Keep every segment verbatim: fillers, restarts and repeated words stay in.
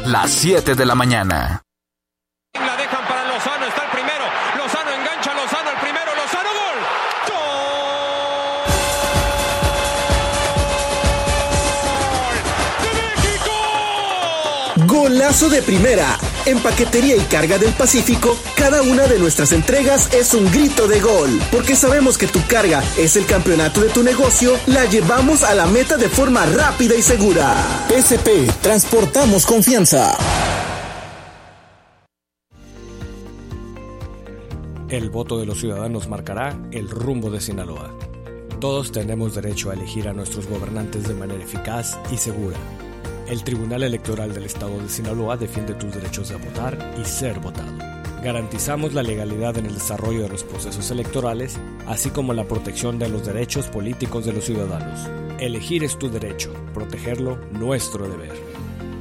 las siete de la mañana. La dejan para Lozano, está el primero. Lozano engancha, Lozano el primero, Lozano, gol. ¡Gol de México! Golazo de primera. En Paquetería y Carga del Pacífico, cada una de nuestras entregas es un grito de gol. Porque sabemos que tu carga es el campeonato de tu negocio, la llevamos a la meta de forma rápida y segura. P S P, transportamos confianza. El voto de los ciudadanos marcará el rumbo de Sinaloa. Todos tenemos derecho a elegir a nuestros gobernantes de manera eficaz y segura. El Tribunal Electoral del Estado de Sinaloa defiende tus derechos de votar y ser votado. Garantizamos la legalidad en el desarrollo de los procesos electorales, así como la protección de los derechos políticos de los ciudadanos. Elegir es tu derecho, protegerlo, nuestro deber.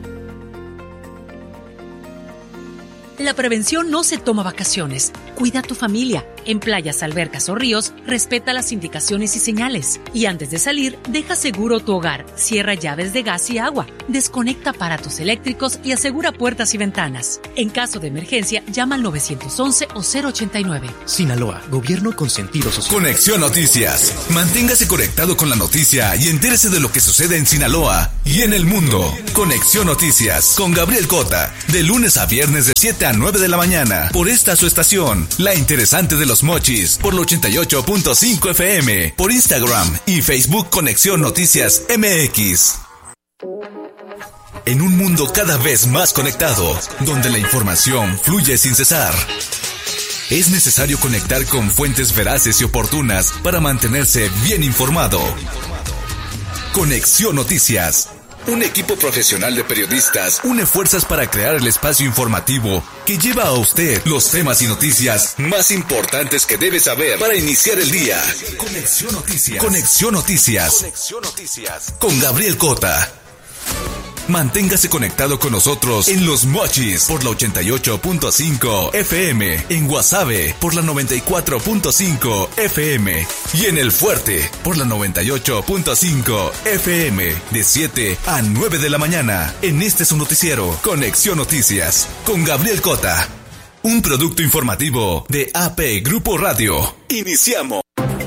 La prevención no se toma vacaciones. Cuida a tu familia. En playas, albercas o ríos, respeta las indicaciones y señales. Y antes de salir, deja seguro tu hogar. Cierra llaves de gas y agua. Desconecta aparatos eléctricos y asegura puertas y ventanas. En caso de emergencia, llama al nueve once o cero ochenta y nueve. Sinaloa, gobierno con sentido social. Conexión Noticias. Manténgase conectado con la noticia y entérese de lo que sucede en Sinaloa y en el mundo. Conexión Noticias con Gabriel Cota. De lunes a viernes de siete a nueve de la mañana. Por esta su estación, La Interesante de los Mochis, por la ochenta y ocho punto cinco F M. Por Instagram y Facebook Conexión Noticias M X. En un mundo cada vez más conectado, donde la información fluye sin cesar, es necesario conectar con fuentes veraces y oportunas para mantenerse bien informado. Conexión Noticias. Un equipo profesional de periodistas une fuerzas para crear el espacio informativo que lleva a usted los temas y noticias más importantes que debe saber para iniciar el día. Conexión Noticias. Conexión Noticias. Conexión Noticias. Con Gabriel Cota. Manténgase conectado con nosotros en Los Mochis por la ochenta y ocho punto cinco F M, en Guasave por la noventa y cuatro punto cinco F M y en El Fuerte por la noventa y ocho punto cinco F M de siete a nueve de la mañana. En este su noticiero, Conexión Noticias, con Gabriel Cota. Un producto informativo de A P Grupo Radio. Iniciamos.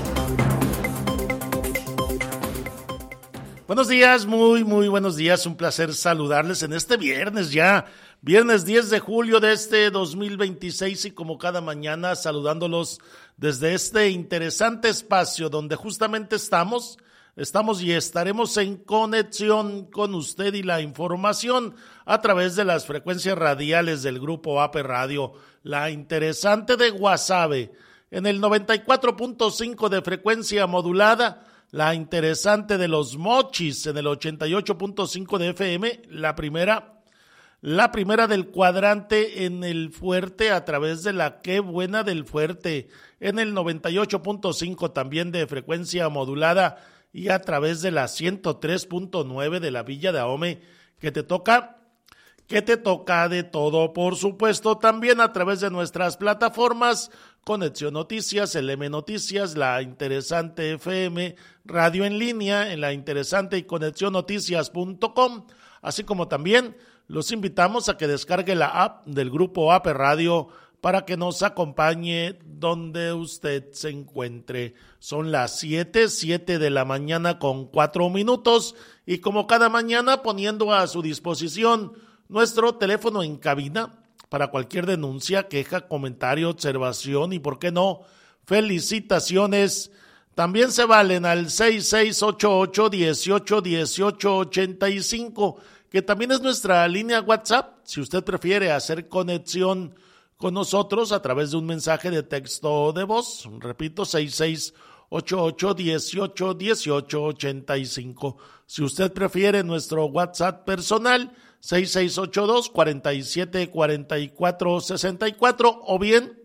Buenos días, muy, muy buenos días. Un placer saludarles en este viernes ya, viernes diez de julio de este dos mil veintiséis y como cada mañana saludándolos desde este interesante espacio donde justamente estamos, estamos y estaremos en conexión con usted y la información a través de las frecuencias radiales del Grupo A P Radio, La Interesante de Guasave, en el noventa y cuatro punto cinco de frecuencia modulada, La Interesante de los Mochis en el ochenta y ocho punto cinco de F M, la primera, la primera del cuadrante en el Fuerte a través de la Qué Buena del Fuerte en el noventa y ocho punto cinco también de frecuencia modulada y a través de la ciento tres punto nueve de la Villa de Ahome, que te toca, que te toca de todo, por supuesto, también a través de nuestras plataformas Conexión Noticias, L M Noticias, La Interesante F M, Radio en Línea, en La Interesante y Conexión Noticias punto com, así como también los invitamos a que descargue la app del Grupo A P Radio para que nos acompañe donde usted se encuentre. Son las siete, siete de la mañana con cuatro minutos y como cada mañana poniendo a su disposición nuestro teléfono en cabina para cualquier denuncia, queja, comentario, observación y, ¿por qué no?, felicitaciones. También se valen al seis seis ocho ocho, dieciocho, dieciocho, ochenta y cinco, que también es nuestra línea WhatsApp, si usted prefiere hacer conexión con nosotros a través de un mensaje de texto o de voz. Repito, seis seis ocho ocho, dieciocho, dieciocho, ochenta y cinco. Si usted prefiere nuestro WhatsApp personal, seis seis ocho dos, cuarenta y siete, cuarenta y cuatro, sesenta y cuatro, o bien,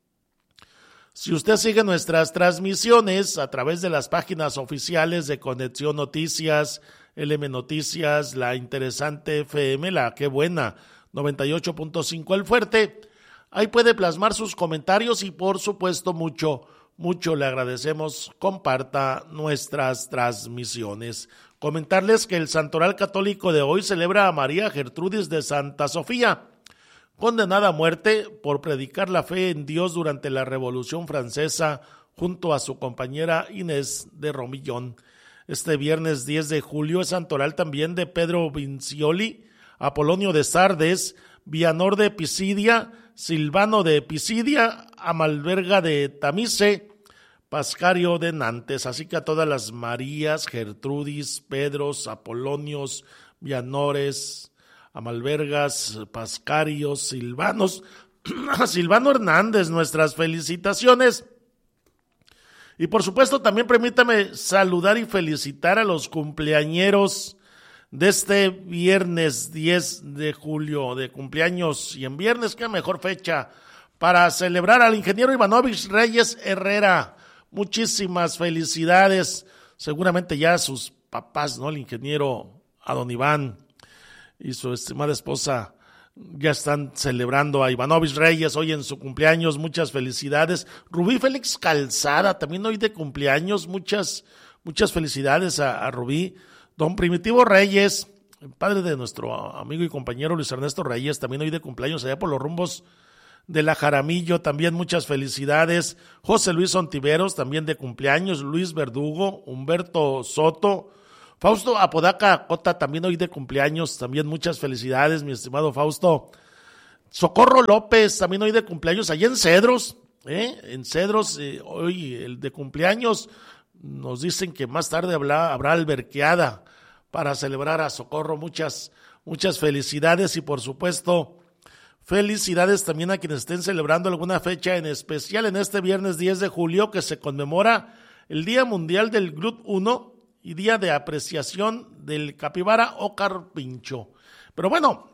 si usted sigue nuestras transmisiones a través de las páginas oficiales de Conexión Noticias, L M Noticias, La Interesante F M, La Qué Buena, noventa y ocho punto cinco El Fuerte, ahí puede plasmar sus comentarios y por supuesto mucho, mucho le agradecemos, comparta nuestras transmisiones. Comentarles que el Santoral Católico de hoy celebra a María Gertrudis de Santa Sofía, condenada a muerte por predicar la fe en Dios durante la Revolución Francesa junto a su compañera Inés de Romillón. Este viernes diez de julio es santoral también de Pedro Vincioli, Apolonio de Sardes, Vianor de Pisidia, Silvano de Pisidia, Amalberga de Tamice, Pascario de Nantes. Así que a todas las Marías, Gertrudis, Pedros, Apolonios, Vianores, Amalbergas, Pascarios, Silvanos, Silvano Hernández, nuestras felicitaciones. Y por supuesto también permítame saludar y felicitar a los cumpleañeros de este viernes diez de julio, de cumpleaños, y en viernes qué mejor fecha para celebrar al ingeniero Ivanovich Reyes Herrera. Muchísimas felicidades, seguramente ya sus papás, ¿no? El ingeniero Adon Iván y su estimada esposa ya están celebrando a Ivanovich Reyes hoy en su cumpleaños. Muchas felicidades. Rubí Félix Calzada también hoy de cumpleaños. Muchas, muchas felicidades a, a Rubí. Don Primitivo Reyes, el padre de nuestro amigo y compañero Luis Ernesto Reyes, también hoy de cumpleaños allá por los rumbos de la Jaramillo. También muchas felicidades. José Luis Ontiveros también de cumpleaños. Luis Verdugo, Humberto Soto, Fausto Apodaca Cota también hoy de cumpleaños, también muchas felicidades, mi estimado Fausto. Socorro López también hoy de cumpleaños, allá en Cedros, ¿eh? en Cedros, eh, hoy el de cumpleaños, nos dicen que más tarde habrá, habrá alberqueada para celebrar a Socorro. Muchas, muchas felicidades y por supuesto felicidades también a quienes estén celebrando alguna fecha en especial en este viernes diez de julio, que se conmemora el Día Mundial del Glut uno y Día de Apreciación del Capibara o Carpincho. Pero bueno,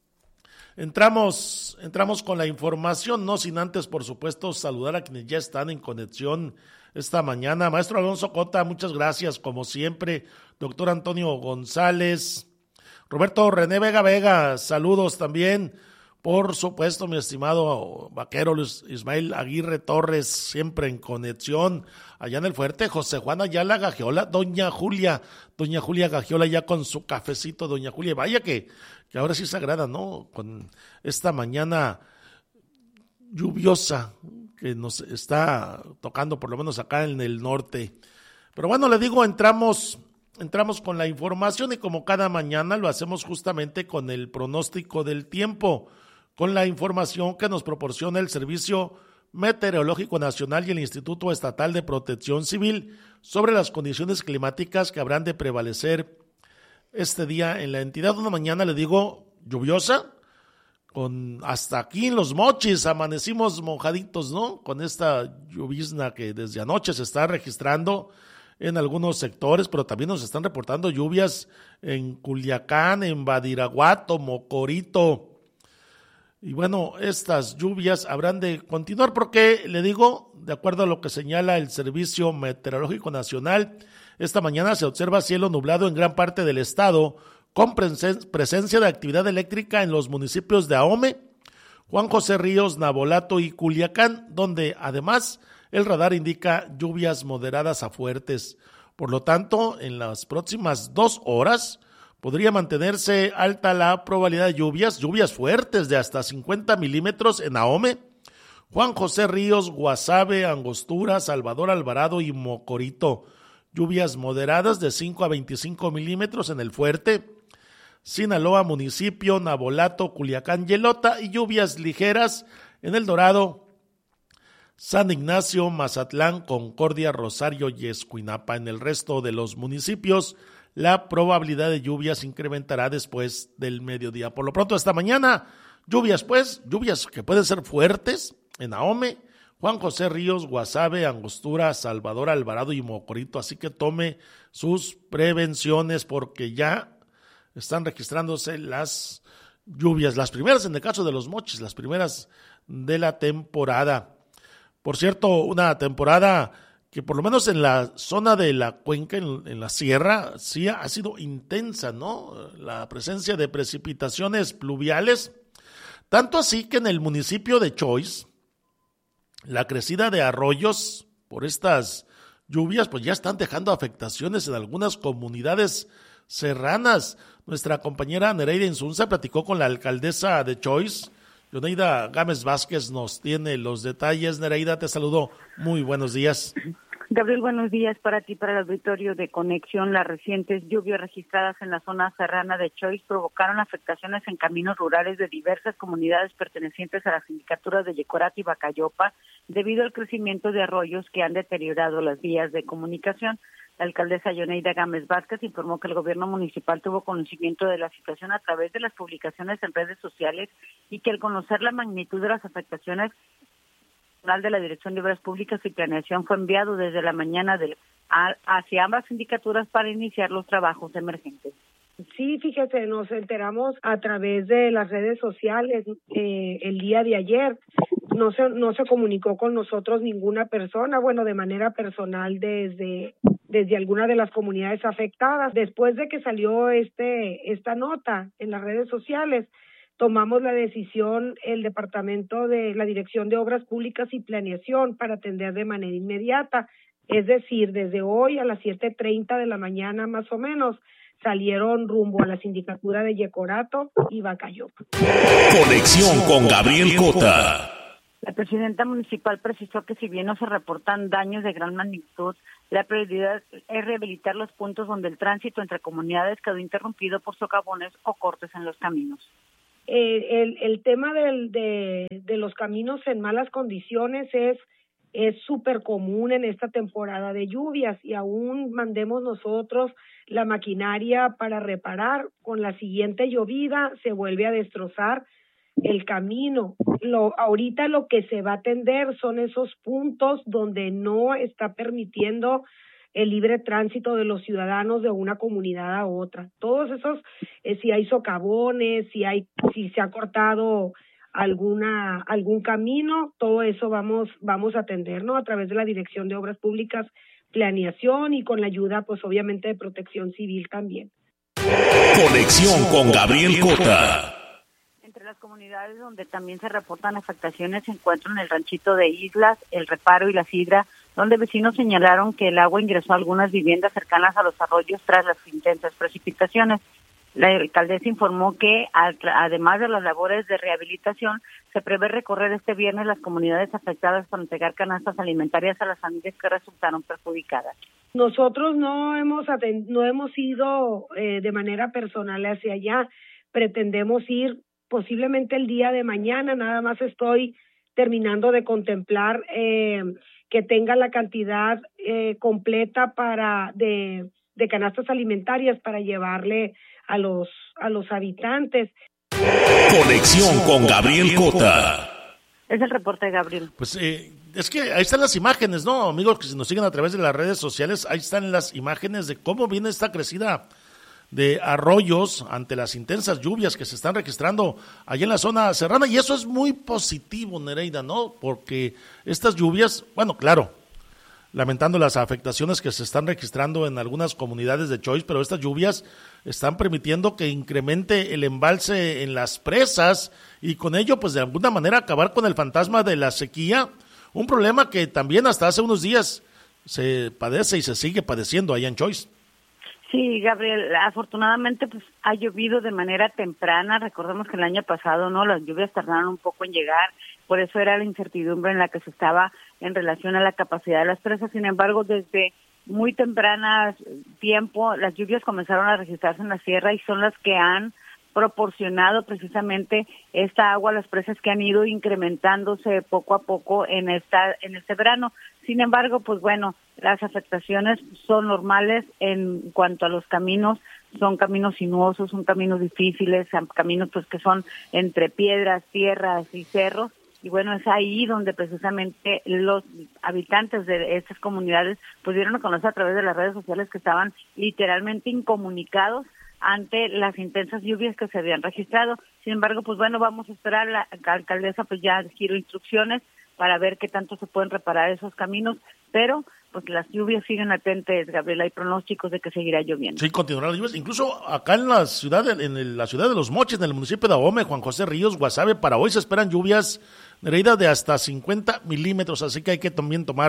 entramos, entramos con la información, no sin antes, por supuesto, saludar a quienes ya están en conexión esta mañana. Maestro Alonso Cota, muchas gracias, como siempre. Doctor Antonio González, Roberto René Vega Vega, saludos también. Por supuesto, mi estimado vaquero Luis Ismael Aguirre Torres, siempre en conexión, allá en el fuerte. José Juan Ayala Gagiola, doña Julia, doña Julia Gagiola ya con su cafecito, doña Julia, vaya que, que ahora sí se agrada, ¿no? Con esta mañana lluviosa que nos está tocando, por lo menos acá en el norte. Pero bueno, le digo, entramos, entramos con la información y como cada mañana lo hacemos justamente con el pronóstico del tiempo, con la información que nos proporciona el Servicio Meteorológico Nacional y el Instituto Estatal de Protección Civil sobre las condiciones climáticas que habrán de prevalecer este día en la entidad. Una mañana, le digo, lluviosa, con hasta aquí en Los Mochis amanecimos mojaditos, ¿no? Con esta llovizna que desde anoche se está registrando en algunos sectores, pero también nos están reportando lluvias en Culiacán, en Badiraguato, Mocorito. Y bueno, estas lluvias habrán de continuar porque, le digo, de acuerdo a lo que señala el Servicio Meteorológico Nacional, esta mañana se observa cielo nublado en gran parte del estado, con presencia de actividad eléctrica en los municipios de Ahome, Juan José Ríos, Navolato y Culiacán, donde además el radar indica lluvias moderadas a fuertes. Por lo tanto, en las próximas dos horas podría mantenerse alta la probabilidad de lluvias, lluvias fuertes de hasta cincuenta milímetros en Ahome, Juan José Ríos, Guasave, Angostura, Salvador Alvarado y Mocorito. Lluvias moderadas de cinco a veinticinco milímetros en el Fuerte, Sinaloa, Municipio, Navolato, Culiacán, Yelota, y lluvias ligeras en El Dorado, San Ignacio, Mazatlán, Concordia, Rosario y Escuinapa. En el resto de los municipios, la probabilidad de lluvias incrementará después del mediodía. Por lo pronto, esta mañana, lluvias pues, lluvias que pueden ser fuertes en Ahome, Juan José Ríos, Guasave, Angostura, Salvador Alvarado y Mocorito. Así que tome sus prevenciones porque ya están registrándose las lluvias, las primeras en el caso de Los Mochis, las primeras de la temporada. Por cierto, una temporada que por lo menos en la zona de la cuenca, en, en la sierra, sí ha sido intensa, ¿no? La presencia de precipitaciones pluviales, tanto así que en el municipio de Choix, la crecida de arroyos por estas lluvias, pues ya están dejando afectaciones en algunas comunidades serranas. Nuestra compañera Nereida Insunza platicó con la alcaldesa de Choix. Yoneida Gámez Vázquez nos tiene los detalles. Nereida, te saludo. Muy buenos días. Gabriel, buenos días para ti, para el auditorio de Conexión. Las recientes lluvias registradas en la zona serrana de Choix provocaron afectaciones en caminos rurales de diversas comunidades pertenecientes a las sindicaturas de Yecorato y Bacayopa, debido al crecimiento de arroyos que han deteriorado las vías de comunicación. La alcaldesa Yoneida Gámez Vázquez informó que el gobierno municipal tuvo conocimiento de la situación a través de las publicaciones en redes sociales y que al conocer la magnitud de las afectaciones, de la Dirección de Obras Públicas y Planeación fue enviado desde la mañana del, a, hacia ambas sindicaturas para iniciar los trabajos emergentes. Sí, fíjese, nos enteramos a través de las redes sociales eh, el día de ayer. No se, no se comunicó con nosotros ninguna persona, bueno, de manera personal desde, desde alguna de las comunidades afectadas. Después de que salió este esta nota en las redes sociales, tomamos la decisión, el Departamento de la Dirección de Obras Públicas y Planeación, para atender de manera inmediata. Es decir, desde hoy a las siete treinta de la mañana más o menos, salieron rumbo a la sindicatura de Yecorato y Bacayopa. Conexión con Gabriel Cota. La presidenta municipal precisó que si bien no se reportan daños de gran magnitud, la prioridad es rehabilitar los puntos donde el tránsito entre comunidades quedó interrumpido por socavones o cortes en los caminos. Eh, el, el tema del, de, de los caminos en malas condiciones es es súper común en esta temporada de lluvias, y aún mandemos nosotros la maquinaria para reparar, con la siguiente llovida se vuelve a destrozar el camino. Lo, ahorita lo que se va a atender son esos puntos donde no está permitiendo el libre tránsito de los ciudadanos de una comunidad a otra. Todos esos, eh, si hay socavones, si hay, si se ha cortado alguna algún camino, todo eso vamos vamos a atender, ¿no? A través de la Dirección de Obras Públicas, Planeación, y con la ayuda, pues obviamente, de Protección Civil también. Conexión con Gabriel Cota. Entre las comunidades donde también se reportan afectaciones se encuentran el ranchito de Islas, El Reparo y La Sidra, donde vecinos señalaron que el agua ingresó a algunas viviendas cercanas a los arroyos tras las intensas precipitaciones. La alcaldesa informó que, además de las labores de rehabilitación, se prevé recorrer este viernes las comunidades afectadas para entregar canastas alimentarias a las familias que resultaron perjudicadas. Nosotros no hemos atend- no hemos ido eh, de manera personal hacia allá. Pretendemos ir posiblemente el día de mañana. Nada más estoy terminando de contemplar eh, que tenga la cantidad eh, completa para de, de canastas alimentarias para llevarle a los a los habitantes. Conexión con Gabriel Cota. Es el reporte de Gabriel. Pues eh, es que ahí están las imágenes, ¿no? Amigos que nos siguen a través de las redes sociales, ahí están las imágenes de cómo viene esta crecida de arroyos ante las intensas lluvias que se están registrando allá en la zona serrana, y eso es muy positivo, Nereida, ¿no? Porque estas lluvias, bueno, claro, lamentando las afectaciones que se están registrando en algunas comunidades de Choix, pero estas lluvias están permitiendo que incremente el embalse en las presas y con ello, pues de alguna manera acabar con el fantasma de la sequía, un problema que también hasta hace unos días se padece y se sigue padeciendo allá en Choix. Sí, Gabriel, afortunadamente pues ha llovido de manera temprana. Recordemos que el año pasado, ¿no?, las lluvias tardaron un poco en llegar, por eso era la incertidumbre en la que se estaba en relación a la capacidad de las presas. Sin embargo, desde muy temprana tiempo, las lluvias comenzaron a registrarse en la sierra y son las que han proporcionado precisamente esta agua a las presas, que han ido incrementándose poco a poco en esta en este verano. Sin embargo, pues bueno, las afectaciones son normales en cuanto a los caminos. Son caminos sinuosos, son caminos difíciles, son caminos pues que son entre piedras, tierras y cerros. Y bueno, es ahí donde precisamente los habitantes de estas comunidades pudieron conocer a través de las redes sociales que estaban literalmente incomunicados ante las intensas lluvias que se habían registrado. Sin embargo, pues bueno, vamos a esperar, la alcaldesa pues ya dio instrucciones para ver qué tanto se pueden reparar esos caminos, pero pues las lluvias siguen latentes, Gabriela, hay pronósticos de que seguirá lloviendo. Sí, continuarán las lluvias, incluso acá en la ciudad, en el, la ciudad de Los Mochis, en el municipio de Ahome, Juan José Ríos, Guasave, para hoy se esperan lluvias, Nereida, de hasta cincuenta milímetros, así que hay que también tomar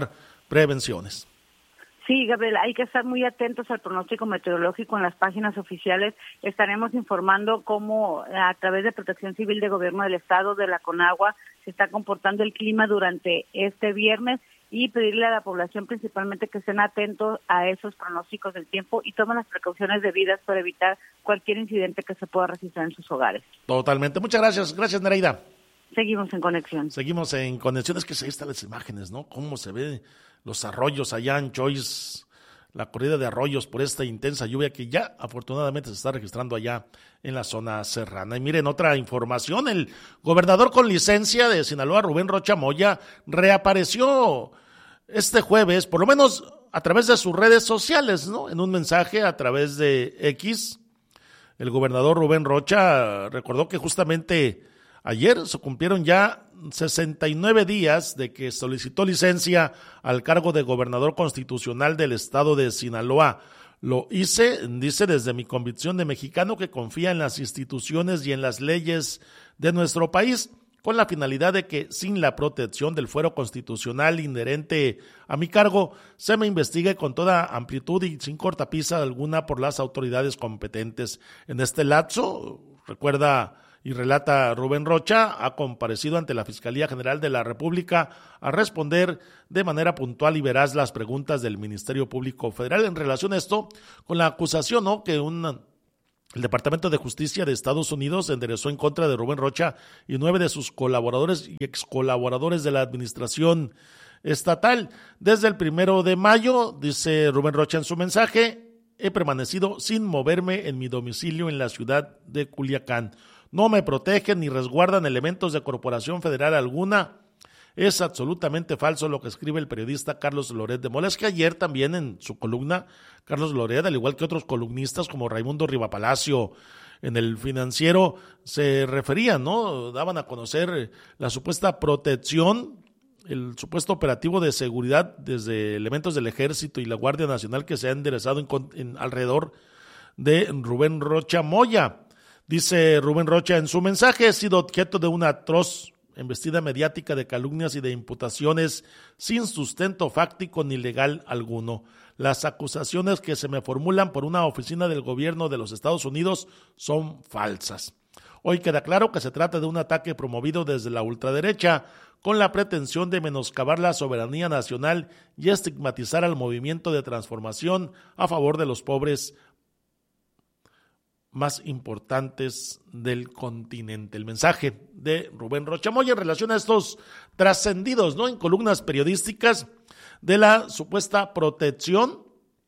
prevenciones. Sí, Gabriel, hay que estar muy atentos al pronóstico meteorológico en las páginas oficiales. Estaremos informando cómo a través de Protección Civil de Gobierno del Estado, de la CONAGUA, se está comportando el clima durante este viernes y pedirle a la población principalmente que estén atentos a esos pronósticos del tiempo y tomen las precauciones debidas para evitar cualquier incidente que se pueda registrar en sus hogares. Totalmente. Muchas gracias. Gracias, Nereida. Seguimos en conexión. Seguimos en conexión. Es que ahí están las imágenes, ¿no? Cómo se ve los arroyos allá en Choice, la corrida de arroyos por esta intensa lluvia que ya afortunadamente se está registrando allá en la zona serrana. Y miren, otra información, el gobernador con licencia de Sinaloa, Rubén Rocha Moya, reapareció este jueves, por lo menos a través de sus redes sociales, ¿no? En un mensaje a través de X, el gobernador Rubén Rocha recordó que justamente ayer se cumplieron ya sesenta y nueve días de que solicitó licencia al cargo de gobernador constitucional del estado de Sinaloa. Lo hice, dice, desde mi convicción de mexicano que confía en las instituciones y en las leyes de nuestro país, con la finalidad de que sin la protección del fuero constitucional inherente a mi cargo, se me investigue con toda amplitud y sin cortapisa alguna por las autoridades competentes. En este lapso, recuerda y relata Rubén Rocha, ha comparecido ante la Fiscalía General de la República a responder de manera puntual y veraz las preguntas del Ministerio Público Federal en relación a esto, con la acusación, ¿no?, que un, el Departamento de Justicia de Estados Unidos enderezó en contra de Rubén Rocha y nueve de sus colaboradores y ex colaboradores de la administración estatal. Desde el primero de mayo, dice Rubén Rocha en su mensaje, he permanecido sin moverme en mi domicilio en la ciudad de Culiacán. No me protegen ni resguardan elementos de corporación federal alguna. Es absolutamente falso lo que escribe el periodista Carlos Loret de Mola. Es que ayer también en su columna, Carlos Loret, al igual que otros columnistas como Raimundo Rivapalacio, en el Financiero, se referían, ¿no? Daban a conocer la supuesta protección, el supuesto operativo de seguridad desde elementos del Ejército y la Guardia Nacional que se ha enderezado en, en alrededor de Rubén Rocha Moya. Dice Rubén Rocha en su mensaje, he sido objeto de una atroz embestida mediática de calumnias y de imputaciones sin sustento fáctico ni legal alguno. Las acusaciones que se me formulan por una oficina del gobierno de los Estados Unidos son falsas. Hoy queda claro que se trata de un ataque promovido desde la ultraderecha con la pretensión de menoscabar la soberanía nacional y estigmatizar al movimiento de transformación a favor de los pobres más importantes del continente. El mensaje de Rubén Rocha Moya en relación a estos trascendidos, ¿no?, en columnas periodísticas de la supuesta protección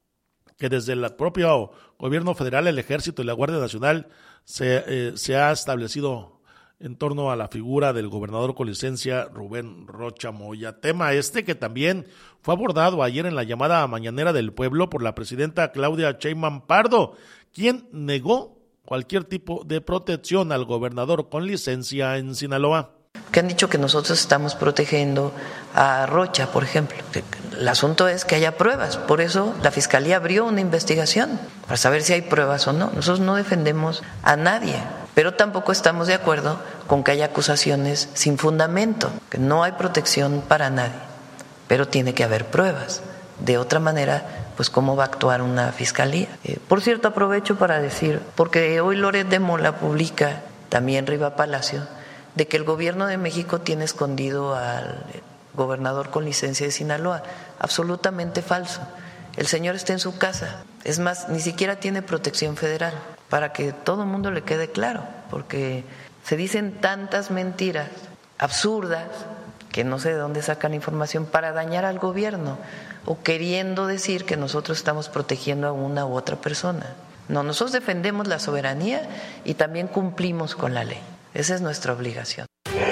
que desde el propio gobierno federal, el Ejército y la Guardia Nacional se, eh, se ha establecido en torno a la figura del gobernador con licencia Rubén Rocha Moya. Tema este que también fue abordado ayer en la llamada mañanera del pueblo por la presidenta Claudia Sheinbaum Pardo, quien negó cualquier tipo de protección al gobernador con licencia en Sinaloa. Que han dicho que nosotros estamos protegiendo a Rocha, por ejemplo. El asunto es que haya pruebas, por eso la Fiscalía abrió una investigación para saber si hay pruebas o no. Nosotros no defendemos a nadie, pero tampoco estamos de acuerdo con que haya acusaciones sin fundamento, que no hay protección para nadie, pero tiene que haber pruebas. De otra manera, pues cómo va a actuar una fiscalía. Eh, por cierto, aprovecho para decir, porque hoy Loret de Mola publica, también Rivapalacio, de que el gobierno de México tiene escondido al gobernador con licencia de Sinaloa. Absolutamente falso. El señor está en su casa. Es más, ni siquiera tiene protección federal, para que todo el mundo le quede claro, porque se dicen tantas mentiras absurdas que no sé de dónde sacan información para dañar al gobierno o queriendo decir que nosotros estamos protegiendo a una u otra persona. No, nosotros defendemos la soberanía y también cumplimos con la ley. Esa es nuestra obligación.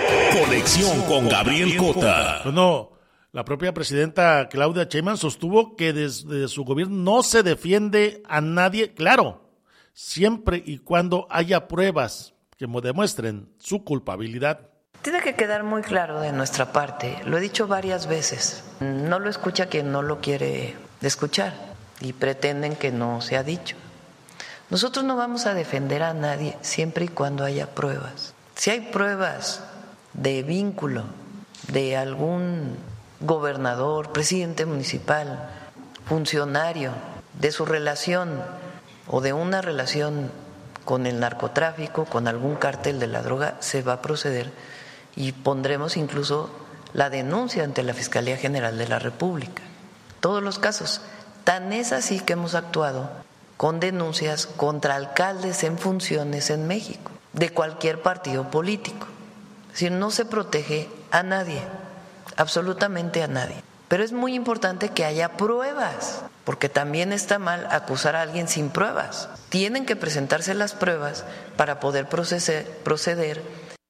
Conexión con Gabriel Cota. Bueno, la propia presidenta Claudia Sheinbaum sostuvo que desde su gobierno no se defiende a nadie, claro, siempre y cuando haya pruebas que demuestren su culpabilidad. Tiene que quedar muy claro de nuestra parte, lo he dicho varias veces, no lo escucha quien no lo quiere escuchar y pretenden que no se ha dicho. Nosotros no vamos a defender a nadie siempre y cuando haya pruebas. Si hay pruebas de vínculo de algún gobernador, presidente municipal, funcionario, de su relación o de una relación con el narcotráfico, con algún cártel de la droga, se va a proceder y pondremos incluso la denuncia ante la Fiscalía General de la República. Todos los casos. Tan es así que hemos actuado con denuncias contra alcaldes en funciones en México, de cualquier partido político. Es decir, no se protege a nadie, absolutamente a nadie. Pero es muy importante que haya pruebas, porque también está mal acusar a alguien sin pruebas. Tienen que presentarse las pruebas para poder proceder. proceder.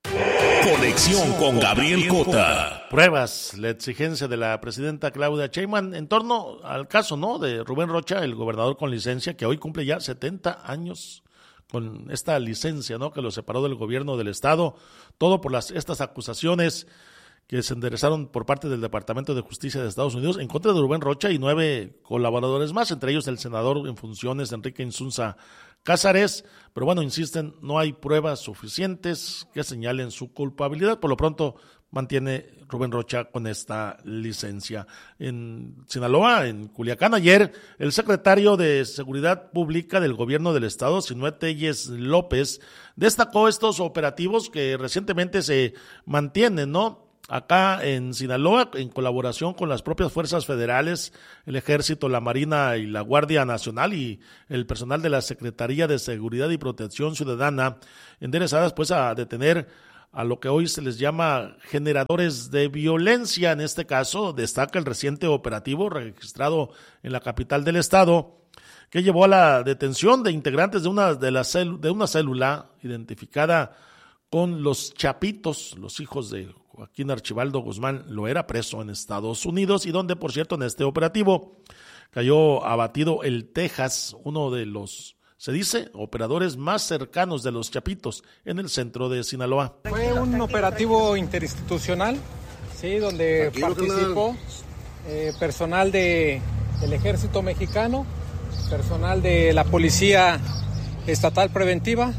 Conexión con Gabriel Cota. Pruebas, la exigencia de la presidenta Claudia Sheinbaum en torno al caso, ¿no?, de Rubén Rocha, el gobernador con licencia, que hoy cumple ya setenta años con esta licencia, ¿no?, que lo separó del gobierno del estado, todo por las estas acusaciones que se enderezaron por parte del Departamento de Justicia de Estados Unidos en contra de Rubén Rocha y nueve colaboradores más, entre ellos el senador en funciones Enrique Insunza Cázares, pero bueno, insisten, no hay pruebas suficientes que señalen su culpabilidad. Por lo pronto mantiene Rubén Rocha con esta licencia. En Sinaloa, en Culiacán, ayer el secretario de Seguridad Pública del Gobierno del Estado, Sinué Telles López, destacó estos operativos que recientemente se mantienen, ¿no?, acá en Sinaloa, en colaboración con las propias fuerzas federales, el Ejército, la Marina y la Guardia Nacional y el personal de la Secretaría de Seguridad y Protección Ciudadana, enderezadas pues a detener a lo que hoy se les llama generadores de violencia. En este caso destaca el reciente operativo registrado en la capital del estado, que llevó a la detención de integrantes de una, de la cel- de una célula identificada con los Chapitos, los hijos de Joaquín Archibaldo Guzmán Loera, preso en Estados Unidos, y donde, por cierto, en este operativo cayó abatido el Texas, uno de los, se dice, operadores más cercanos de los Chapitos en el centro de Sinaloa. Fue un operativo interinstitucional, sí, donde Aquí participó eh, personal de, del Ejército Mexicano, personal de la Policía Estatal Preventiva,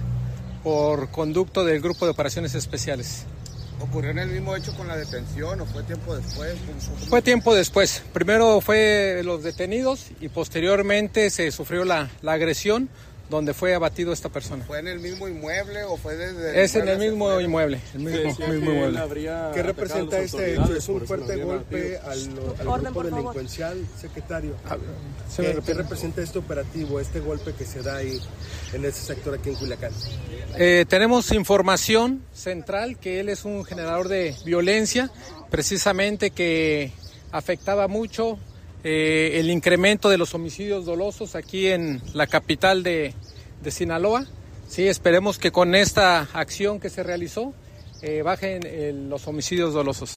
por conducto del Grupo de Operaciones Especiales. ¿Ocurrió en el mismo hecho con la detención o fue tiempo después? Fue tiempo después. Primero fue los detenidos y posteriormente se sufrió la, la agresión, donde fue abatido esta persona. ¿Fue en el mismo inmueble o fue desde...? El es en el mismo inmueble. El mismo, sí, mismo inmueble. ¿Qué representa este hecho? ¿Es un fuerte golpe al, al Orden, grupo delincuencial, secretario? ¿Qué, ¿Qué representa este operativo, este golpe que se da ahí en ese sector aquí en Culiacán? Eh, tenemos información central que él es un generador de violencia, precisamente que afectaba mucho Eh, el incremento de los homicidios dolosos aquí en la capital de, de Sinaloa. Sí, esperemos que con esta acción que se realizó eh, bajen eh, los homicidios dolosos.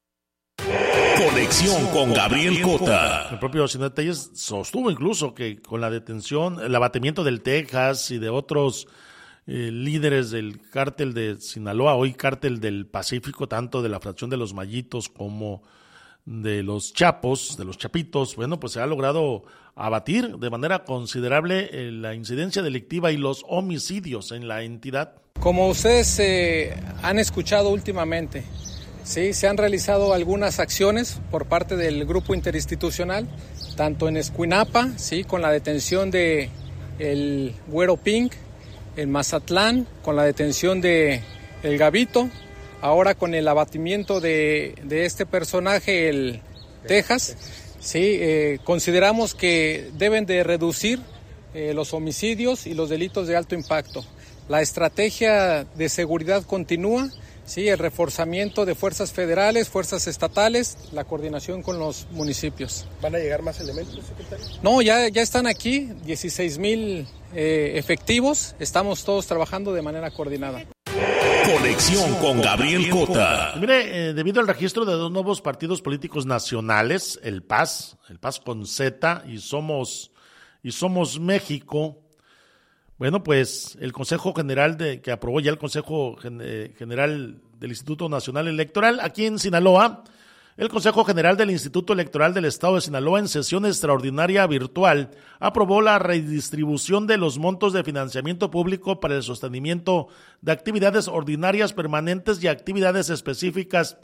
Conexión con Gabriel Cota. El propio Sinué Telles sostuvo incluso que con la detención, el abatimiento del Texas y de otros eh, líderes del cártel de Sinaloa, hoy cártel del Pacífico, tanto de la fracción de los Mayitos como de los Chapos, de los Chapitos, bueno, pues se ha logrado abatir de manera considerable eh, la incidencia delictiva y los homicidios en la entidad. Como ustedes eh, han escuchado últimamente, sí, se han realizado algunas acciones por parte del grupo interinstitucional, tanto en Escuinapa, sí, con la detención de el Güero Pink, en Mazatlán, con la detención de el Gavito, ahora con el abatimiento de, de este personaje, el Texas, sí, eh, consideramos que deben de reducir eh, los homicidios y los delitos de alto impacto. La estrategia de seguridad continúa, sí, el reforzamiento de fuerzas federales, fuerzas estatales, la coordinación con los municipios. ¿Van a llegar más elementos, secretario? No, ya, ya están aquí, dieciséis mil eh, efectivos, estamos todos trabajando de manera coordinada. Conexión con Gabriel Cota. Mire, eh, debido al registro de dos nuevos partidos políticos nacionales, el P A S, el P A S con Z y Somos y Somos México, bueno, pues el Consejo General de que aprobó ya el Consejo General del Instituto Nacional Electoral aquí en Sinaloa, el Consejo General del Instituto Electoral del Estado de Sinaloa, en sesión extraordinaria virtual, aprobó la redistribución de los montos de financiamiento público para el sostenimiento de actividades ordinarias permanentes y actividades específicas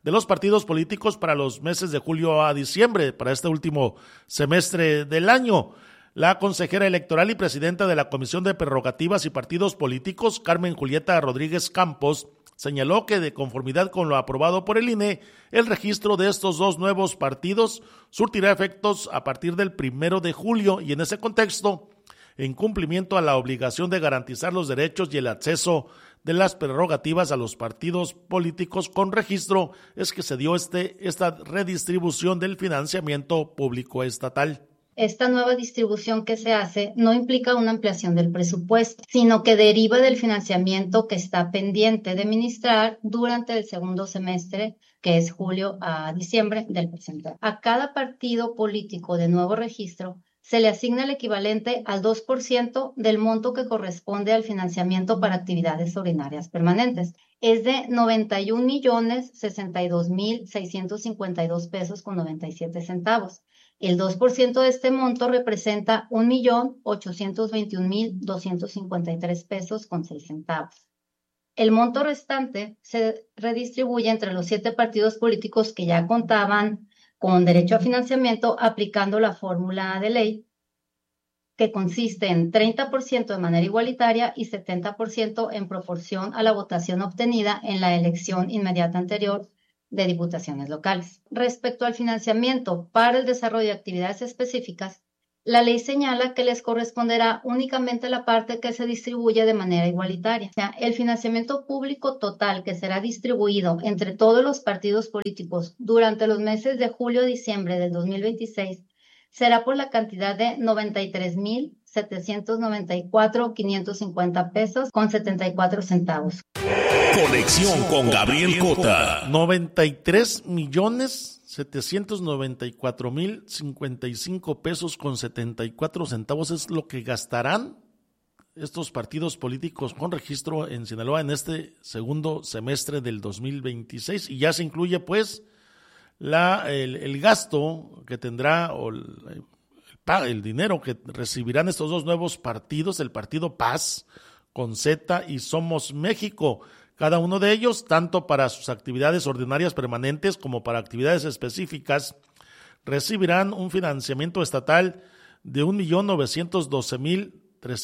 de los partidos políticos para los meses de julio a diciembre, para este último semestre del año. La consejera electoral y presidenta de la Comisión de Prerrogativas y Partidos Políticos, Carmen Julieta Rodríguez Campos, señaló que de conformidad con lo aprobado por el I N E, el registro de estos dos nuevos partidos surtirá efectos a partir del primero de julio y en ese contexto, en cumplimiento a la obligación de garantizar los derechos y el acceso de las prerrogativas a los partidos políticos con registro, es que se dio este, esta redistribución del financiamiento público estatal. Esta nueva distribución que se hace no implica una ampliación del presupuesto, sino que deriva del financiamiento que está pendiente de administrar durante el segundo semestre, que es julio a diciembre del presente año. A cada partido político de nuevo registro se le asigna el equivalente al dos por ciento del monto que corresponde al financiamiento para actividades ordinarias permanentes. Es de noventa y un millones sesenta y dos mil seiscientos cincuenta y dos pesos con noventa y siete centavos. El dos por ciento de este monto representa un millón ochocientos veintiún mil doscientos cincuenta y tres pesos con seis centavos. El monto restante se redistribuye entre los siete partidos políticos que ya contaban con derecho a financiamiento aplicando la fórmula de ley, que consiste en treinta por ciento de manera igualitaria y setenta por ciento en proporción a la votación obtenida en la elección inmediata anterior de diputaciones locales. Respecto al financiamiento para el desarrollo de actividades específicas, la ley señala que les corresponderá únicamente la parte que se distribuye de manera igualitaria. O sea, el financiamiento público total que será distribuido entre todos los partidos políticos durante los meses de julio a diciembre del dos mil veintiséis será por la cantidad de noventa y tres mil setecientos noventa y cuatro mil quinientos cincuenta pesos con setenta y cuatro centavos. Conexión con Gabriel Cota. noventa y tres millones setecientos noventa y cuatro mil cincuenta y cinco pesos con setenta y cuatro centavos es lo que gastarán estos partidos políticos con registro en Sinaloa en este segundo semestre del dos mil veintiséis, y ya se incluye pues la el, el gasto que tendrá o el, el, el dinero que recibirán estos dos nuevos partidos, el partido Paz con Z y Somos México. Cada uno de ellos, tanto para sus actividades ordinarias permanentes como para actividades específicas, recibirán un financiamiento estatal de un millón novecientos doce mil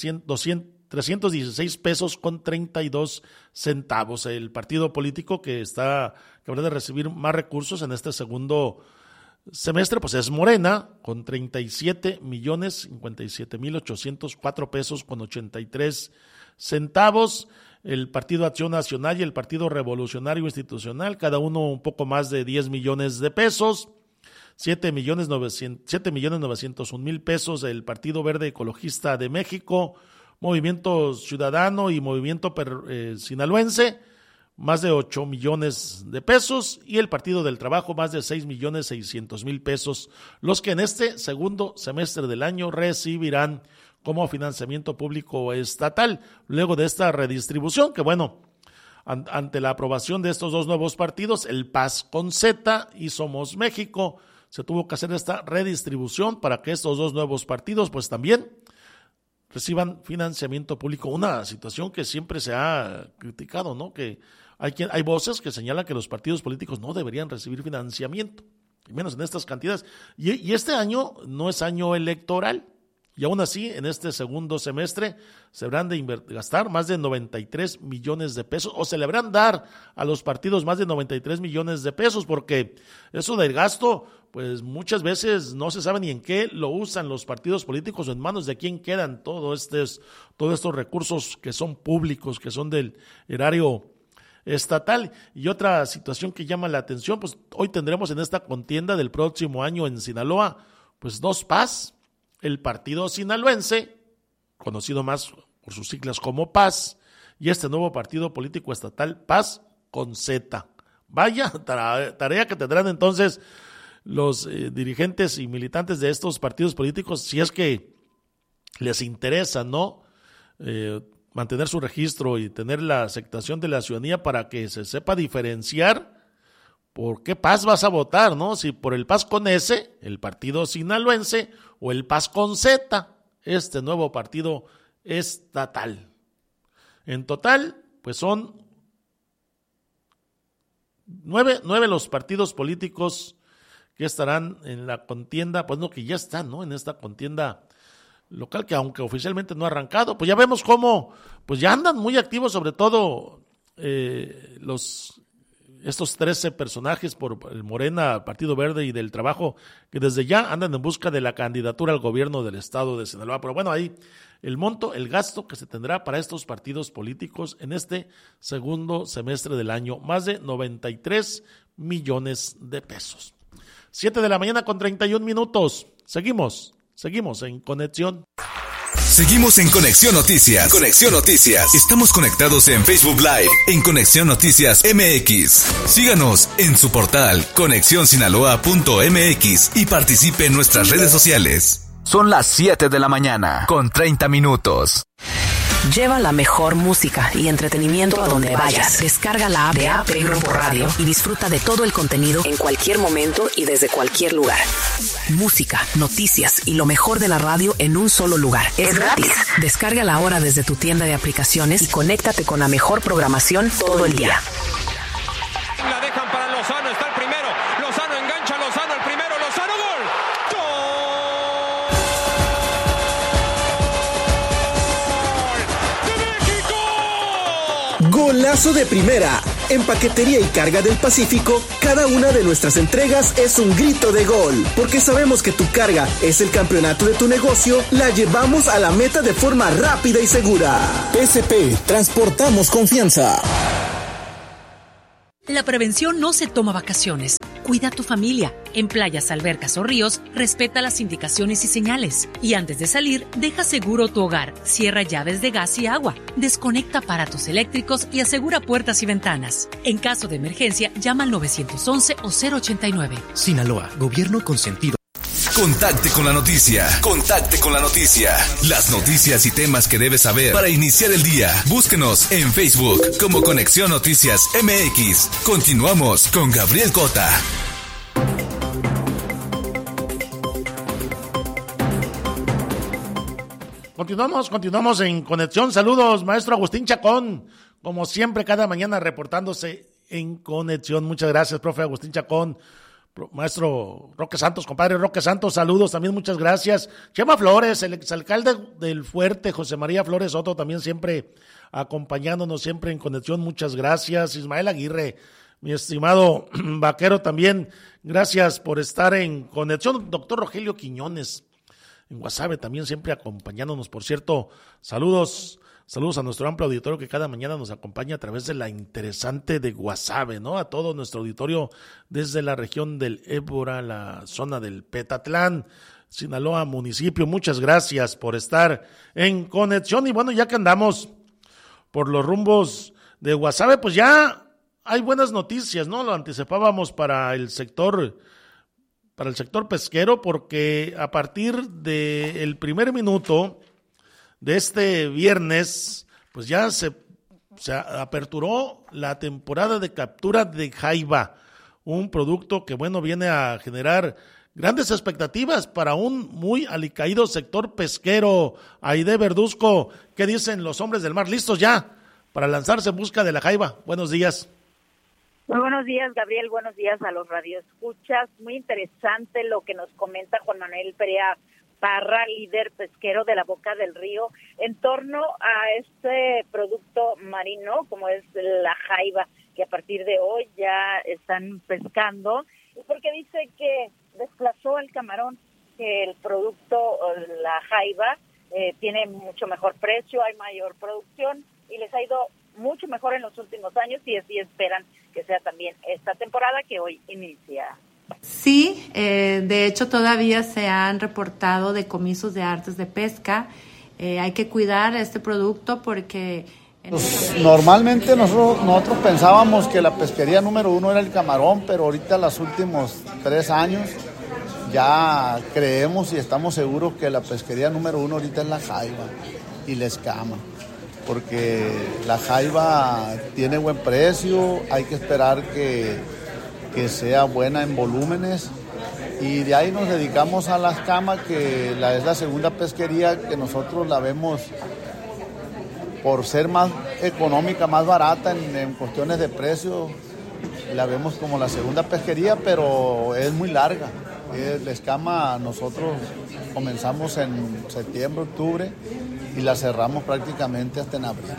trescientos dieciséis pesos con treinta y dos centavos. El partido político que está que habrá de recibir más recursos en este segundo semestre, pues es Morena, con treinta y siete millones cincuenta y siete mil ochocientos cuatro pesos con ochenta y tres centavos. El Partido Acción Nacional y el Partido Revolucionario Institucional, cada uno un poco más de diez millones de pesos, siete millones novecientos un mil pesos el Partido Verde Ecologista de México, Movimiento Ciudadano y Movimiento eh, Sinaloense, más de ocho millones de pesos, y el Partido del Trabajo, más de seis millones seiscientos mil pesos, los que en este segundo semestre del año recibirán como financiamiento público estatal, luego de esta redistribución, que bueno, an- ante la aprobación de estos dos nuevos partidos, el Paz con Z y Somos México, se tuvo que hacer esta redistribución para que estos dos nuevos partidos pues también reciban financiamiento público, una situación que siempre se ha criticado, ¿no? Que hay, quien, hay voces que señalan que los partidos políticos no deberían recibir financiamiento, y menos en estas cantidades, y, y este año no es año electoral. Y aún así, en este segundo semestre se habrán de inver- gastar más de noventa y tres millones de pesos, o se le habrán dar a los partidos más de noventa y tres millones de pesos, porque eso del gasto, pues muchas veces no se sabe ni en qué lo usan los partidos políticos o en manos de quién quedan todos estos, todos estos recursos que son públicos, que son del erario estatal. Y otra situación que llama la atención, pues hoy tendremos en esta contienda del próximo año en Sinaloa, pues dos Paz. El Partido Sinaloense, conocido más por sus siglas como Paz, y este nuevo partido político estatal, Paz con Z. Vaya tarea que tendrán entonces los eh, dirigentes y militantes de estos partidos políticos, si es que les interesa, ¿no?, eh, mantener su registro y tener la aceptación de la ciudadanía para que se sepa diferenciar por qué Paz vas a votar, ¿no? Si por el Paz con S, el partido sinaloense, o el Paz con Z, este nuevo partido estatal. En total, pues son nueve, nueve los partidos políticos que estarán en la contienda, pues no, que ya están, ¿no? En esta contienda local, que aunque oficialmente no ha arrancado, pues ya vemos cómo, pues ya andan muy activos, sobre todo eh, los estos trece personajes por el Morena, Partido Verde y del Trabajo, que desde ya andan en busca de la candidatura al gobierno del estado de Sinaloa. Pero bueno, ahí el monto, el gasto que se tendrá para estos partidos políticos en este segundo semestre del año, más de noventa y tres millones de pesos. Siete de la mañana con treinta y un minutos. Seguimos, seguimos en Conexión. Seguimos en Conexión Noticias. Conexión Noticias. Estamos conectados en Facebook Live, en Conexión Noticias M X. Síganos en su portal conexión sinaloa punto m x y participe en nuestras redes sociales. Son las siete de la mañana con treinta minutos. Lleva la mejor música y entretenimiento a donde vayas. Descarga la app de A P Grupo Radio y disfruta de todo el contenido en cualquier momento y desde cualquier lugar. Música, noticias y lo mejor de la radio en un solo lugar. Es gratis. Descárgala ahora desde tu tienda de aplicaciones y conéctate con la mejor programación todo el día. La dejan para Lozano, está el primero. Lozano engancha, Lozano el primero, Lozano gol. Golazo de primera. En Paquetería y Carga del Pacífico, cada una de nuestras entregas es un grito de gol. Porque sabemos que tu carga es el campeonato de tu negocio, la llevamos a la meta de forma rápida y segura. P S P, transportamos confianza. La prevención no se toma vacaciones. Cuida a tu familia. En playas, albercas o ríos, respeta las indicaciones y señales. Y antes de salir, deja seguro tu hogar. Cierra llaves de gas y agua. Desconecta aparatos eléctricos y asegura puertas y ventanas. En caso de emergencia, llama al nueve once o cero ochenta y nueve. Sinaloa, gobierno con sentido. Contacte con la noticia. Contacte con la noticia. Las noticias y temas que debes saber para iniciar el día. Búsquenos en Facebook como Conexión Noticias M X. Continuamos con Gabriel Cota. Continuamos, continuamos en Conexión. Saludos, maestro Agustín Chacón. Como siempre, cada mañana reportándose en Conexión. Muchas gracias, profe Agustín Chacón. Maestro Roque Santos, compadre Roque Santos, saludos también, muchas gracias. Chema Flores, el exalcalde del Fuerte, José María Flores Soto, también siempre acompañándonos, siempre en Conexión, muchas gracias. Ismael Aguirre, mi estimado vaquero, también gracias por estar en Conexión. Doctor Rogelio Quiñones, en Guasave, también siempre acompañándonos, por cierto, saludos. Saludos a nuestro amplio auditorio que cada mañana nos acompaña a través de la interesante de Guasave, ¿no? A todo nuestro auditorio desde la región del Ébora, la zona del Petatlán, Sinaloa, municipio. Muchas gracias por estar en Conexión. Y bueno, ya que andamos por los rumbos de Guasave, pues ya hay buenas noticias, ¿no? Lo anticipábamos para el sector, para el sector pesquero, porque a partir del primer minuto de este viernes, pues ya se, se aperturó la temporada de captura de jaiba, un producto que, bueno, viene a generar grandes expectativas para un muy alicaído sector pesquero. Aide Verduzco, ¿qué dicen los hombres del mar? ¿Listos ya para lanzarse en busca de la jaiba? Buenos días. Muy buenos días, Gabriel, buenos días a los radioescuchas. Muy interesante lo que nos comenta Juan Manuel Perea Parra, líder pesquero de la Boca del Río, en torno a este producto marino, como es la jaiba, que a partir de hoy ya están pescando, porque dice que desplazó el camarón, que el producto, la jaiba, eh, tiene mucho mejor precio, hay mayor producción, y les ha ido mucho mejor en los últimos años, y así esperan que sea también esta temporada que hoy inicia. Sí, eh, de hecho todavía se han reportado decomisos de artes de pesca. Eh, hay que cuidar este producto porque... Pues, normalmente nosotros, nosotros pensábamos que la pesquería número uno era el camarón, pero ahorita los últimos tres años ya creemos y estamos seguros que la pesquería número uno ahorita es la jaiba y la escama, porque la jaiba tiene buen precio, hay que esperar que... que sea buena en volúmenes, y de ahí nos dedicamos a la escama, que la, es la segunda pesquería que nosotros la vemos por ser más económica, más barata en, en cuestiones de precio. la vemos como la segunda pesquería, pero es muy larga. La escama nosotros comenzamos en septiembre, octubre y la cerramos prácticamente hasta en abril.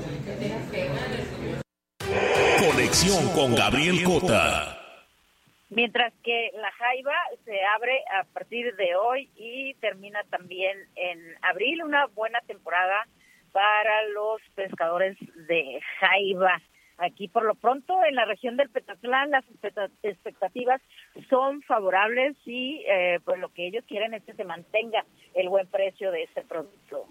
Conexión con Gabriel Cota. Mientras que la jaiba se abre a partir de hoy y termina también en abril, una buena temporada para los pescadores de jaiba. Aquí por lo pronto en la región del Petatlán las expectativas son favorables y eh, pues lo que ellos quieren es que se mantenga el buen precio de este producto.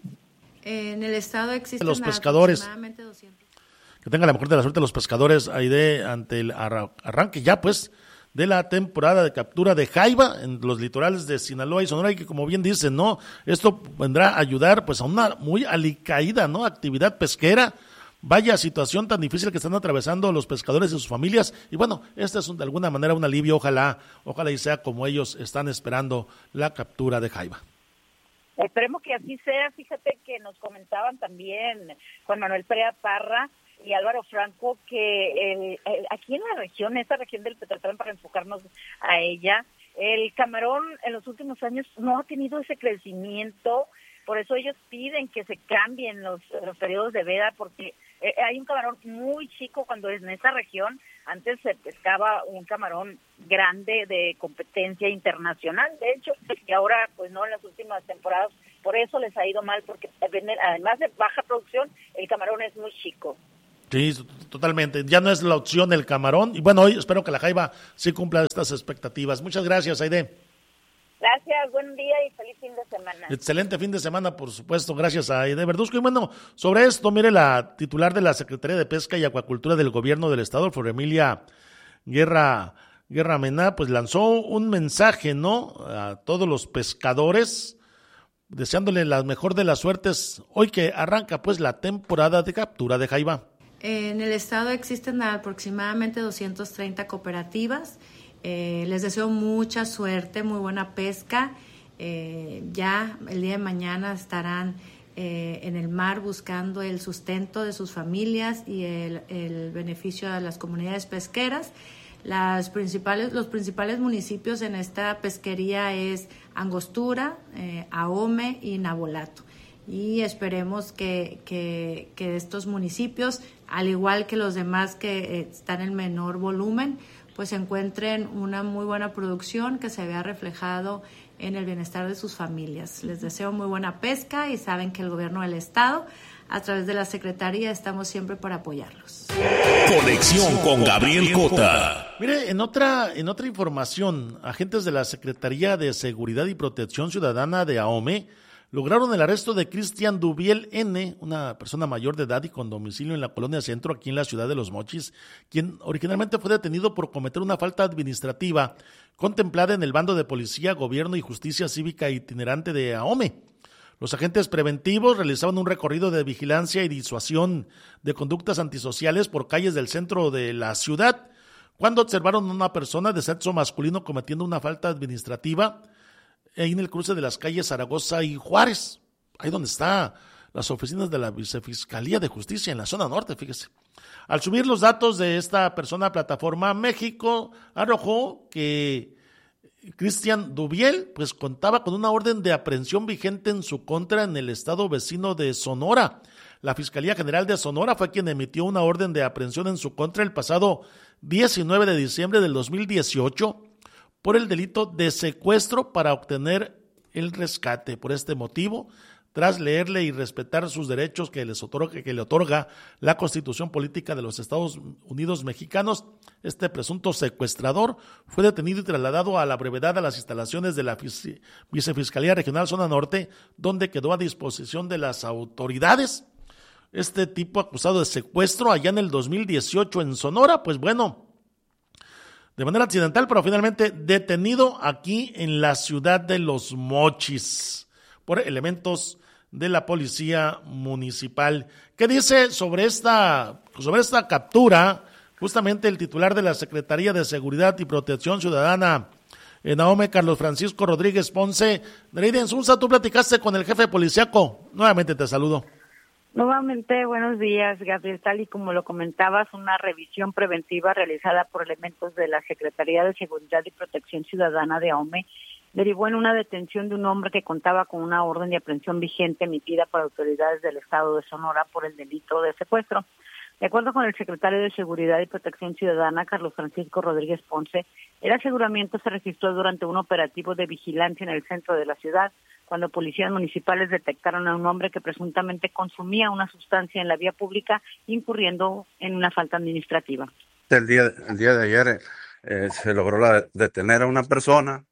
En el estado existen los pescadores aproximadamente doscientos. Que tengan la mejor de la suerte los pescadores ahí de ante el arranque ya pues de la temporada de captura de jaiba en los litorales de Sinaloa y Sonora, y que como bien dicen, ¿no? Esto vendrá a ayudar pues a una muy alicaída, ¿no? Actividad pesquera. Vaya situación tan difícil que están atravesando los pescadores y sus familias, y bueno, este es un, de alguna manera un alivio, ojalá, ojalá y sea como ellos están esperando la captura de jaiba. Esperemos que así sea. Fíjate que nos comentaban también Juan Manuel Perea Parra y Álvaro Franco que el, el, aquí en la región, esta región del Petatlán, para enfocarnos a ella, el camarón en los últimos años no ha tenido ese crecimiento, por eso ellos piden que se cambien los, los periodos de veda, porque eh, hay un camarón muy chico cuando en esa región antes se pescaba un camarón grande de competencia internacional, de hecho, y ahora pues no en las últimas temporadas, por eso les ha ido mal, porque además de baja producción, el camarón es muy chico. Sí, totalmente. Ya no es la opción el camarón. Y bueno, hoy espero que la jaiba sí cumpla estas expectativas. Muchas gracias, Aide. Gracias, buen día y feliz fin de semana. Excelente fin de semana, por supuesto. Gracias a Aide Verduzco. Y bueno, sobre esto, mire, la titular de la Secretaría de Pesca y Acuacultura del Gobierno del Estado, Flor Emilia Guerra, Guerra Mena, pues lanzó un mensaje, ¿no? A todos los pescadores, deseándole la mejor de las suertes hoy que arranca pues la temporada de captura de jaiba. En el estado existen aproximadamente doscientas treinta cooperativas. Eh, les deseo mucha suerte, muy buena pesca. Eh, ya el día de mañana estarán eh, en el mar buscando el sustento de sus familias y el, el beneficio de las comunidades pesqueras. Las principales, los principales municipios en esta pesquería es Angostura, eh, Ahome y Nabolato. Y esperemos que, que, que estos municipios, al igual que los demás que eh, están en menor volumen, pues encuentren una muy buena producción que se vea reflejado en el bienestar de sus familias. Les deseo muy buena pesca y saben que el gobierno del estado, a través de la Secretaría, estamos siempre para apoyarlos. Conexión con Gabriel Cota. Mire, en otra, en otra información, agentes de la Secretaría de Seguridad y Protección Ciudadana de Ahome lograron el arresto de Cristian Dubiel N., una persona mayor de edad y con domicilio en la Colonia Centro, aquí en la ciudad de Los Mochis, quien originalmente fue detenido por cometer una falta administrativa contemplada en el bando de Policía, Gobierno y Justicia Cívica itinerante de Ahome. Los agentes preventivos realizaban un recorrido de vigilancia y disuasión de conductas antisociales por calles del centro de la ciudad, cuando observaron a una persona de sexo masculino cometiendo una falta administrativa ahí en el cruce de las calles Zaragoza y Juárez, ahí donde están las oficinas de la Vicefiscalía de Justicia en la zona norte, fíjese. Al subir los datos de esta persona a Plataforma México, arrojó que Cristian Dubiel pues contaba con una orden de aprehensión vigente en su contra en el estado vecino de Sonora. La Fiscalía General de Sonora fue quien emitió una orden de aprehensión en su contra el pasado diecinueve de diciembre del dos mil dieciocho, por el delito de secuestro para obtener el rescate. Por este motivo, tras leerle y respetar sus derechos que, les otorga, que le otorga la Constitución Política de los Estados Unidos Mexicanos, este presunto secuestrador fue detenido y trasladado a la brevedad a las instalaciones de la Vicefiscalía Regional Zona Norte, donde quedó a disposición de las autoridades. Este tipo acusado de secuestro allá en el dos mil dieciocho en Sonora, pues bueno, de manera accidental, pero finalmente detenido aquí en la ciudad de Los Mochis por elementos de la policía municipal. ¿Qué dice sobre esta, sobre esta captura? Justamente el titular de la Secretaría de Seguridad y Protección Ciudadana en Ahome, Carlos Francisco Rodríguez Ponce. Nereida Insunza, tú platicaste con el jefe policíaco. Nuevamente te saludo. Nuevamente, buenos días, Gabriel. Tal y como lo comentabas, una revisión preventiva realizada por elementos de la Secretaría de Seguridad y Protección Ciudadana de AOME derivó en una detención de un hombre que contaba con una orden de aprehensión vigente emitida por autoridades del Estado de Sonora por el delito de secuestro. De acuerdo con el secretario de Seguridad y Protección Ciudadana, Carlos Francisco Rodríguez Ponce, el aseguramiento se registró durante un operativo de vigilancia en el centro de la ciudad, cuando policías municipales detectaron a un hombre que presuntamente consumía una sustancia en la vía pública, incurriendo en una falta administrativa. El día, el día de ayer eh, se logró la, detener a una persona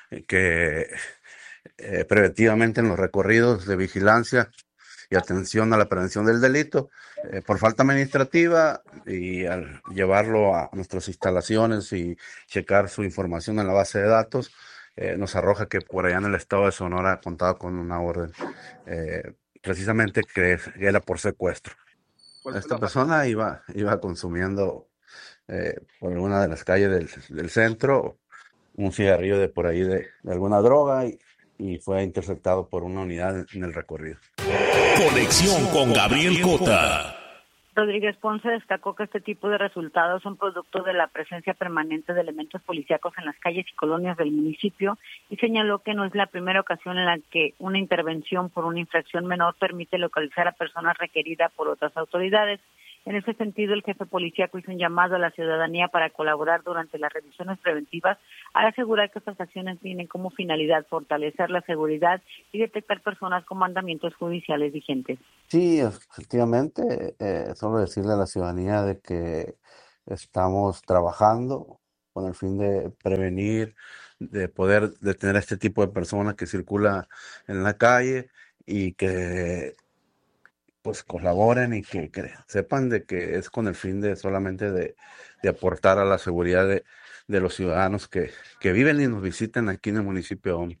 que eh, preventivamente en los recorridos de vigilancia y atención a la prevención del delito, eh, por falta administrativa, y al llevarlo a nuestras instalaciones y checar su información en la base de datos, eh, nos arroja que por allá en el estado de Sonora contaba con una orden, eh, precisamente que era por secuestro. Esta persona iba, iba consumiendo eh, por alguna de las calles del, del centro un cigarrillo de por ahí de, de alguna droga y, y fue interceptado por una unidad en el recorrido. Conexión con Gabriel Cota. Rodríguez Ponce destacó que este tipo de resultados son producto de la presencia permanente de elementos policíacos en las calles y colonias del municipio y señaló que no es la primera ocasión en la que una intervención por una infracción menor permite localizar a personas requeridas por otras autoridades. En ese sentido, el jefe policíaco hizo un llamado a la ciudadanía para colaborar durante las revisiones preventivas al asegurar que estas acciones tienen como finalidad fortalecer la seguridad y detectar personas con mandamientos judiciales vigentes. Sí, efectivamente, eh, solo decirle a la ciudadanía de que estamos trabajando con el fin de prevenir, de poder detener a este tipo de personas que circula en la calle y que pues colaboren y que, que sepan de que es con el fin de solamente de, de aportar a la seguridad de, de los ciudadanos que, que viven y nos visiten aquí en el municipio de AOME.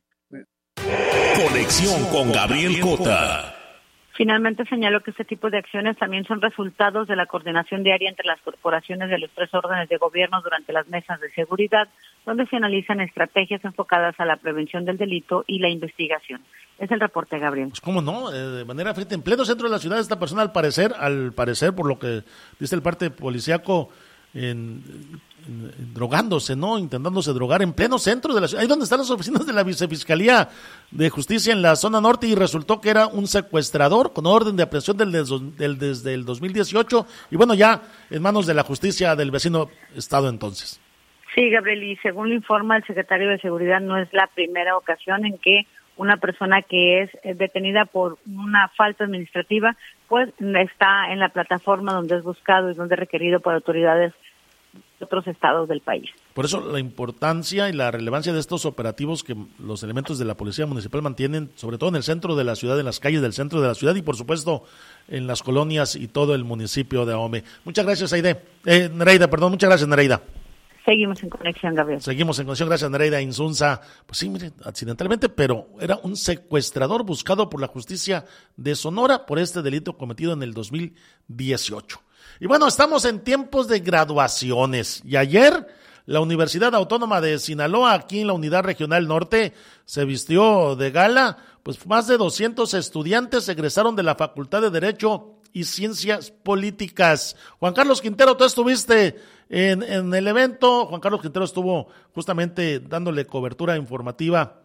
Conexión con Gabriel Cota. Finalmente señaló que este tipo de acciones también son resultados de la coordinación diaria entre las corporaciones de los tres órdenes de gobierno durante las mesas de seguridad, donde se analizan estrategias enfocadas a la prevención del delito y la investigación. Es el reporte, Gabriel. Pues cómo no, eh, de manera frente, en pleno centro de la ciudad, esta persona al parecer, al parecer, por lo que dice el parte policíaco, en, en, en, drogándose, ¿no? Intentándose drogar en pleno centro de la ciudad, ahí donde están las oficinas de la Vicefiscalía de Justicia en la zona norte, y resultó que era un secuestrador con orden de aprehensión del, del, desde el dos mil dieciocho, y bueno, ya en manos de la justicia del vecino estado entonces. Sí, Gabriel, y según lo informa el secretario de Seguridad, no es la primera ocasión en que una persona que es detenida por una falta administrativa, pues está en la plataforma donde es buscado y donde es requerido por autoridades de otros estados del país. Por eso la importancia y la relevancia de estos operativos que los elementos de la Policía Municipal mantienen, sobre todo en el centro de la ciudad, en las calles del centro de la ciudad y por supuesto en las colonias y todo el municipio de AOME. Muchas gracias, Aide. Eh, Nereida, perdón, muchas gracias, Nereida. Seguimos en conexión, Gabriel. Seguimos en conexión, gracias, Nereida Insunza. Pues sí, mire, accidentalmente, pero era un secuestrador buscado por la justicia de Sonora por este delito cometido en el dos mil dieciocho. Y bueno, estamos en tiempos de graduaciones. Y ayer, la Universidad Autónoma de Sinaloa, aquí en la Unidad Regional Norte, se vistió de gala. Pues más de doscientos estudiantes egresaron de la Facultad de Derecho y Ciencias Políticas. Juan Carlos Quintero, tú estuviste en, en el evento. Juan Carlos Quintero estuvo justamente dándole cobertura informativa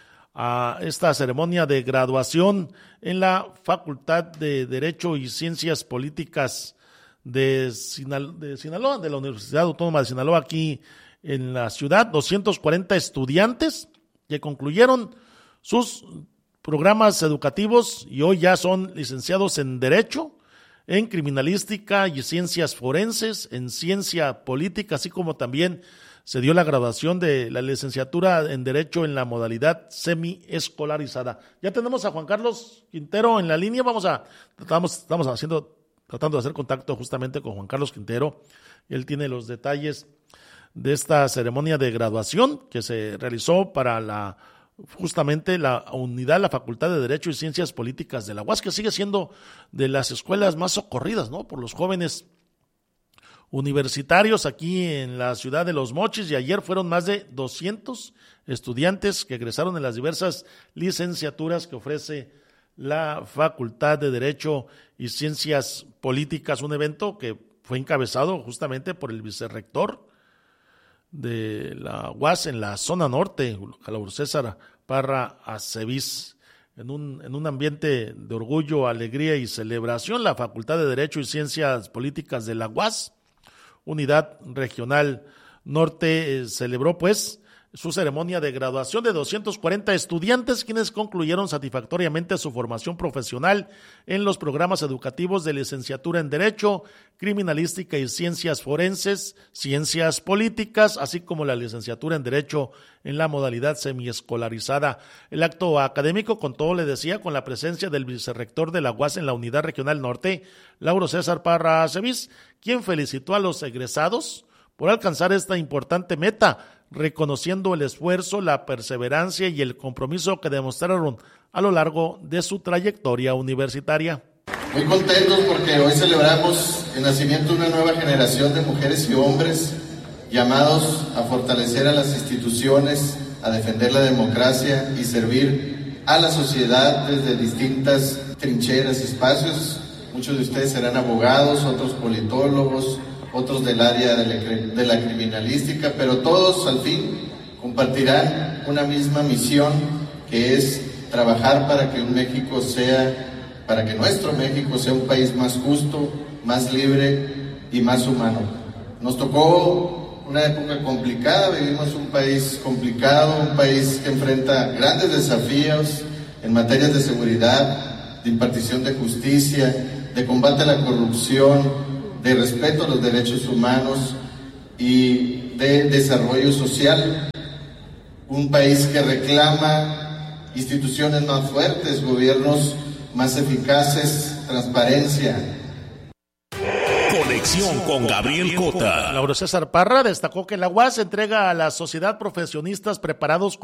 a esta ceremonia de graduación en la Facultad de Derecho y Ciencias Políticas de, Sinal- de Sinaloa, de la Universidad Autónoma de Sinaloa, aquí en la ciudad. doscientos cuarenta estudiantes que concluyeron sus programas educativos y hoy ya son licenciados en Derecho, en Criminalística y Ciencias Forenses, en Ciencia Política, así como también se dio la graduación de la licenciatura en Derecho en la modalidad semiescolarizada. Ya tenemos a Juan Carlos Quintero en la línea, vamos a, estamos, estamos haciendo, tratando de hacer contacto justamente con Juan Carlos Quintero. Él tiene los detalles de esta ceremonia de graduación que se realizó para la justamente la unidad, la Facultad de Derecho y Ciencias Políticas de la U A S, que sigue siendo de las escuelas más socorridas, ¿no?, por los jóvenes universitarios aquí en la ciudad de Los Mochis, y ayer fueron más de doscientos estudiantes que egresaron en las diversas licenciaturas que ofrece la Facultad de Derecho y Ciencias Políticas, un evento que fue encabezado justamente por el vicerrector de la U A S en la zona norte, Lauro César Parra Acevis. En un, en un ambiente de orgullo, alegría y celebración, la Facultad de Derecho y Ciencias Políticas de la U A S, Unidad Regional Norte, eh, celebró pues su ceremonia de graduación de doscientos cuarenta estudiantes, quienes concluyeron satisfactoriamente su formación profesional en los programas educativos de licenciatura en Derecho, Criminalística y Ciencias Forenses, Ciencias Políticas, así como la licenciatura en Derecho en la modalidad semiescolarizada. El acto académico contó, le decía, con la presencia del vicerrector de la U A S en la Unidad Regional Norte, Lauro César Parra Acevis, quien felicitó a los egresados por alcanzar esta importante meta, reconociendo el esfuerzo, la perseverancia y el compromiso que demostraron a lo largo de su trayectoria universitaria. Muy contentos porque hoy celebramos el nacimiento de una nueva generación de mujeres y hombres llamados a fortalecer a las instituciones, a defender la democracia y servir a la sociedad desde distintas trincheras y espacios. Muchos de ustedes serán abogados, otros politólogos, otros del área de la, de la criminalística, pero todos al fin compartirán una misma misión, que es trabajar para que un México sea, para que nuestro México sea un país más justo, más libre y más humano. Nos tocó una época complicada, vivimos un país complicado, un país que enfrenta grandes desafíos en materias de seguridad, de impartición de justicia, de combate a la corrupción, de respeto a los derechos humanos y de desarrollo social. Un país que reclama instituciones más fuertes, gobiernos más eficaces, transparencia. Conexión con Gabriel Cota. Lauro César Parra destacó que la U A S entrega a la sociedad profesionistas preparados